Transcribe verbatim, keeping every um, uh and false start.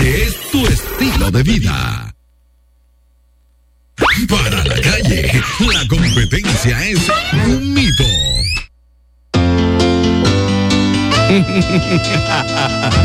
que es tu estilo de vida. Para la calle, la competencia es un mito.